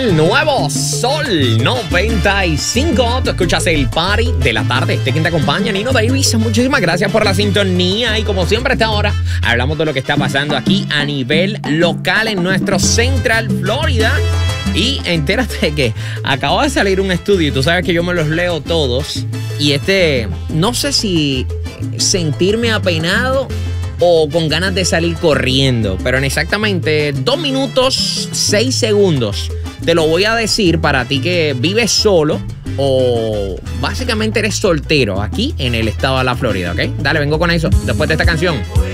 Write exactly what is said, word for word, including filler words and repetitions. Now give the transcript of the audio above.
el nuevo Sol noventa y cinco. Tú escuchas el party de la tarde. Este quien te acompaña, Nino Davis. Muchísimas gracias por la sintonía. Y como siempre, a esta hora hablamos de lo que está pasando aquí a nivel local en nuestro Central Florida. Y entérate que acaba de salir un estudio y tú sabes que yo me los leo todos. Y este, no sé si sentirme apenado o con ganas de salir corriendo, pero en exactamente dos minutos, seis segundos te lo voy a decir para ti que vives solo o básicamente eres soltero aquí en el estado de la Florida, ¿ok? Dale, vengo con eso después de esta canción.